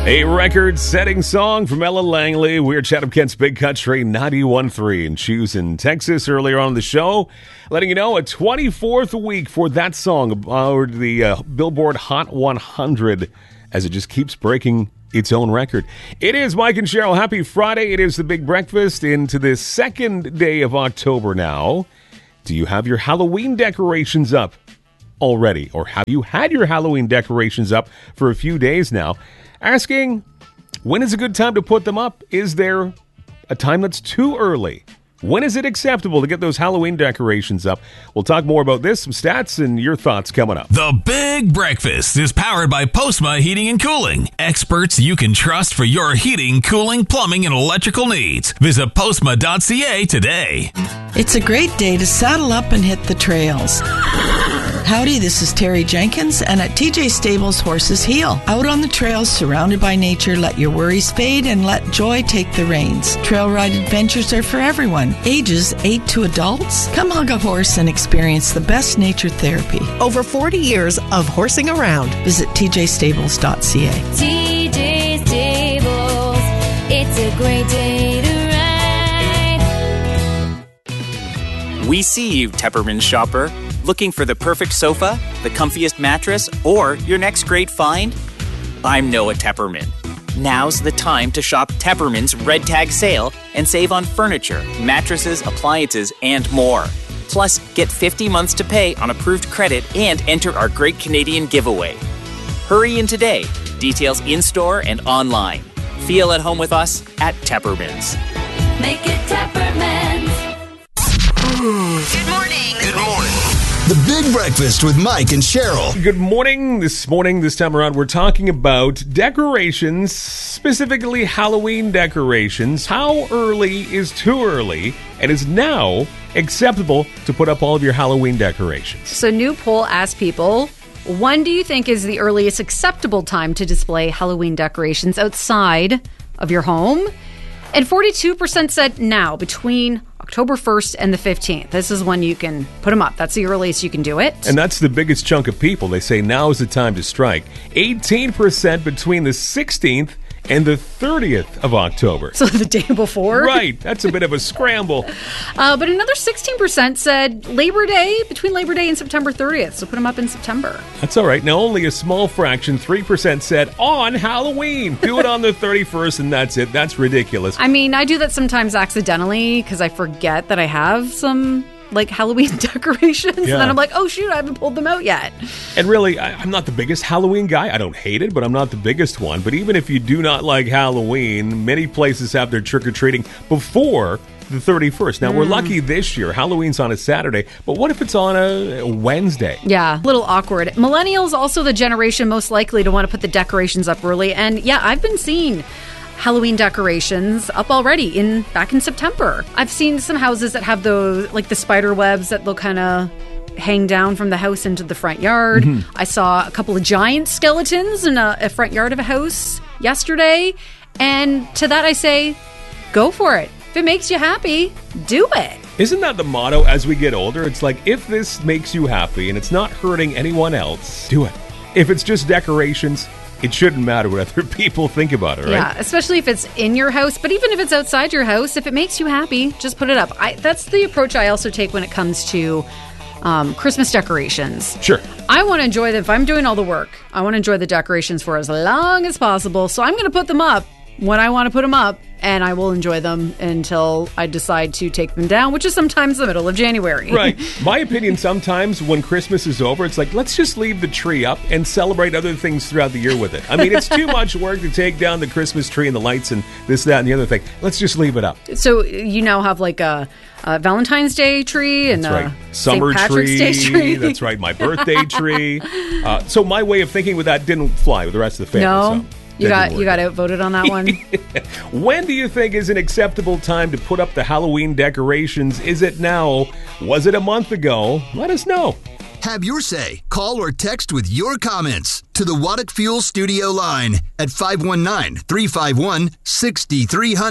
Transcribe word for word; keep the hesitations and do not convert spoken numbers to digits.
A record-setting song from Ella Langley. We're Chatham Kent's Big Country ninety-one point three in Choosing, Texas. Earlier on in the show, letting you know a twenty-fourth week for that song aboard the uh, Billboard Hot one hundred as it just keeps breaking its own record. It is Mike and Cheryl. Happy Friday. It is the Big Breakfast into the second day of October now. Do you have your Halloween decorations up already? Or have you had your Halloween decorations up for a few days now? Asking, when is a good time to put them up? Is there a time that's too early? When is it acceptable to get those Halloween decorations up? We'll talk more about this, some stats, and your thoughts coming up. The Big Breakfast is powered by Postma Heating and Cooling. Experts you can trust for your heating, cooling, plumbing, and electrical needs. Visit postma dot c a today. It's a great day to saddle up and hit the trails. Howdy, this is Terry Jenkins, and at T J Stables Horses Heal. Out on the trails, surrounded by nature, let your worries fade and let joy take the reins. Trail ride adventures are for everyone, ages eight to adults. Come hug a horse and experience the best nature therapy. Over forty years of horsing around. Visit t j stables dot c a. T J Stables, it's a great day to ride. We see you, Tepperman shopper. Looking for the perfect sofa, the comfiest mattress, or your next great find? I'm Noah Tepperman. Now's the time to shop Tepperman's Red Tag Sale and save on furniture, mattresses, appliances, and more. Plus, get fifty months to pay on approved credit and enter our Great Canadian Giveaway. Hurry in today. Details in-store and online. Feel at home with us at Tepperman's. Make it Tepperman's. Good morning. Good morning. The Big Breakfast with Mike and Cheryl. Good morning. This morning, this time around, we're talking about decorations, specifically Halloween decorations. How early is too early, and is now acceptable to put up all of your Halloween decorations? So, new poll asked people, when do you think is the earliest acceptable time to display Halloween decorations outside of your home? And forty-two percent said now, between October first and the fifteenth. This is when you can put them up. That's the earliest you can do it. And that's the biggest chunk of people. They say now is the time to strike. eighteen percent between the sixteenth and the thirtieth of October. So the day before? Right. That's a bit of a scramble. Uh, but another sixteen percent said Labor Day, between Labor Day and September thirtieth. So put them up in September. That's all right. Now, only a small fraction, three percent said on Halloween. Do it on the thirty-first and that's it. That's ridiculous. I mean, I do that sometimes accidentally because I forget that I have some like Halloween decorations. Yeah. And then I'm like, oh shoot, I haven't pulled them out yet. And really, I, I'm not the biggest Halloween guy. I don't hate it, but I'm not the biggest one. But even if you do not like Halloween, many places have their trick-or-treating before the thirty-first. Now, mm. we're lucky this year. Halloween's on a Saturday, but what if it's on a Wednesday? Yeah, a little awkward. Millennials also the generation most likely to want to put the decorations up early. And yeah, I've been seeing Halloween decorations up already in back in September. I've seen some houses that have those, like the spider webs that they'll kind of hang down from the house into the front yard. Mm-hmm. I saw a couple of giant skeletons in a, a front yard of a house yesterday. And to that I say, go for it. If it makes you happy, do it. Isn't that the motto as we get older? It's like, if this makes you happy and it's not hurting anyone else, do it. If it's just decorations, it shouldn't matter what other people think about it, right? Yeah, especially if it's in your house. But even if it's outside your house, if it makes you happy, just put it up. I, that's the approach I also take when it comes to um, Christmas decorations. Sure. I want to enjoy them. If I'm doing all the work, I want to enjoy the decorations for as long as possible. So I'm going to put them up when I want to put them up, and I will enjoy them until I decide to take them down, which is sometimes the middle of January. Right. My opinion, sometimes when Christmas is over, it's like, let's just leave the tree up and celebrate other things throughout the year with it. I mean, it's too much work to take down the Christmas tree and the lights and this, that, and the other thing. Let's just leave it up. So you now have like a, a Valentine's Day tree and That's a right. Summer Saint Patrick's tree. Day tree. That's right. My birthday tree. Uh, so my way of thinking with that didn't fly with the rest of the family. No. So. You got you got outvoted on that one. When do you think is an acceptable time to put up the Halloween decorations? Is it now? Was it a month ago? Let us know. Have your say. Call or text with your comments to the Waddick Fuel Studio line at five one nine, three five one, six three zero zero.